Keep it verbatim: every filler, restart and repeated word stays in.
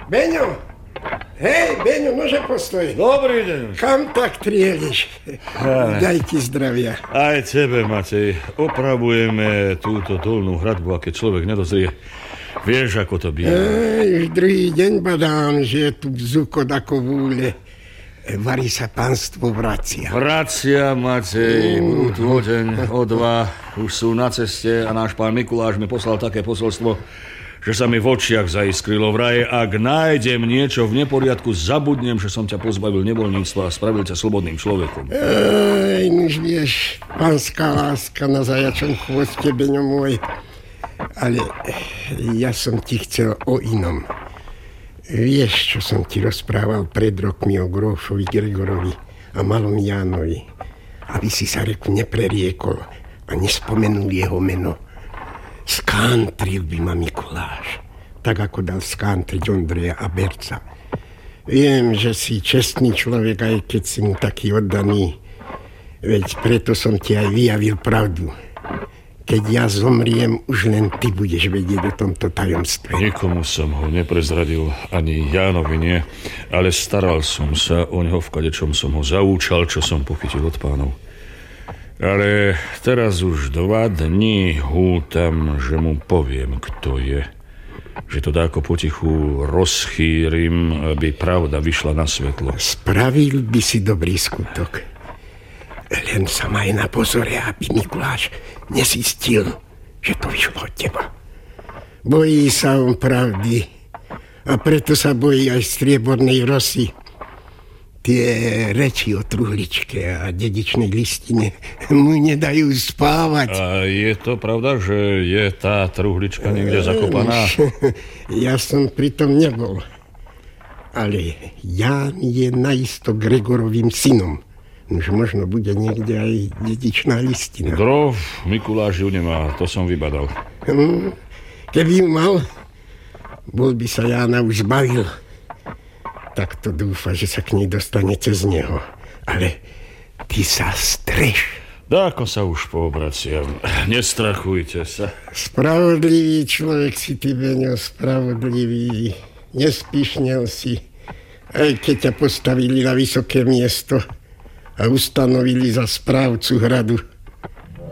Beňo! Hej, Beňo, nože postoj. Dobrý deň. Kam tak trieliš? Daj ti zdravia. Aj tebe, Matej. Opravujeme túto dolnú hradbu, a keď človek nedozrie, vieš, ako to býva. Ej, už druhý deň badám, že je tu vzúkot ako vúle. Varí sa pánstvo vracia. Vracia, Matej, budú tu o deň, o dva. Už sú na ceste a náš pán Mikuláš mi poslal také posolstvo, že sa mi v očiach zaiskrilo. Vraj, ak nájdem niečo v neporiadku, zabudnem, že som ťa pozbavil nevoľníctva a spravil ťa slobodným človekom. Ej, už vieš, pánská láska na zajačom chvoste, Beňo môj. Ale ja som ti chcel o inom. Vieš, čo som ti rozprával pred rokmi o grófovi Gregorovi a malom Jánovi, aby si sa reku nepreriekol a nespomenul jeho meno. Skántril by ma Mikuláš, tak ako dal skántriť Ondreja a Berca. Viem, že si čestný človek, aj keď si mu taký oddaný, veď preto som ti aj vyjavil pravdu. Keď ja zomriem, už len ty budeš vedieť o tomto tajomstve. Nikomu som ho neprezradil, ani Jánovi nie, ale staral som sa o neho, v kadečom som ho zaúčal, čo som pochytil od pánov. Ale teraz už dva dní hútam, že mu poviem, kto je. Že to dáko potichu rozchýrim, aby pravda vyšla na svetlo. Spravil by si dobrý skutok. Len sa maj na pozore, aby Mikuláš nezistil, že to vyšlo od teba. Bojí sa on pravdy a preto sa bojí aj striebornej rosy. Tie reči o truhličke a dedičnej listine mu nedajú spávať. A je to pravda, že je tá truhlička niekde zakopaná? Ja som pritom nebol. Ale Ján je naisto Gregorovým synom. Už možno bude niekde aj dedičná listina. Grof Mikuláš ju nemá, to som vybadal. Hm, keby ju mal, bol by sa Jána už zbavil. Tak to dúfa, že sa k nej dostane cez neho. Ale ty sa streš. Dáko sa už poobraciam. Nestrachujte sa. Spravodlivý človek si ty, Beňo, spravodlivý. Nespíšnel si, aj keď ťa postavili na vysoké miesto a ustanovili za správcu hradu.